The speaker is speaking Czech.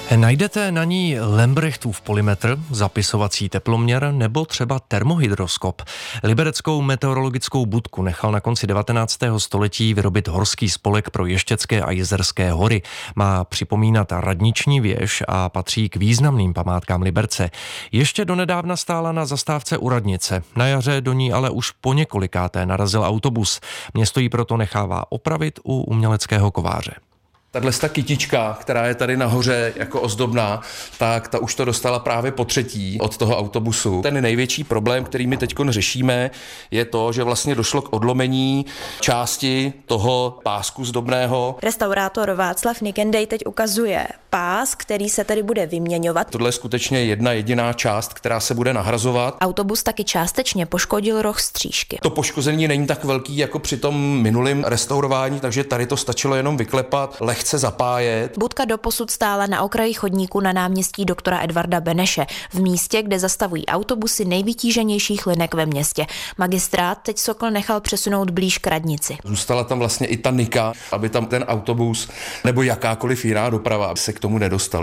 Najdete na ní Lembrechtův polymetr, zapisovací teploměr nebo třeba termohydroskop. Libereckou meteorologickou budku nechal na konci 19. století vyrobit horský spolek pro Ještědské a Jizerské hory. Má připomínat radniční věž a patří k významným památkám Liberce. Ještě donedávna stála na zastávce u radnice. Na jaře do ní ale už poněkolikáté narazil autobus. Město ji proto nechává opravit u uměleckého kováře. Tahle kytička, která je tady nahoře jako ozdobná, tak ta už to dostala právě po třetí od toho autobusu. Ten největší problém, který my teď řešíme, je to, že vlastně došlo k odlomení části toho pásku zdobného. Restaurátor Václav Nikendej teď ukazuje pás, který se tady bude vyměňovat. Tohle je skutečně jedna jediná část, která se bude nahrazovat. Autobus taky částečně poškodil roh stříšky. To poškození není tak velký jako při tom minulém restaurování, takže tady to stačilo jenom vyklepat, lehce zapájet. Budka doposud stála na okraji chodníku na náměstí doktora Edvarda Beneše, v místě, kde zastavují autobusy nejvytíženějších linek ve městě. Magistrát teď Sokl nechal přesunout blíž k radnici. Zůstala tam vlastně i ta nika, aby tam ten autobus nebo jakákoliv jiná doprava se k tomu nedostala.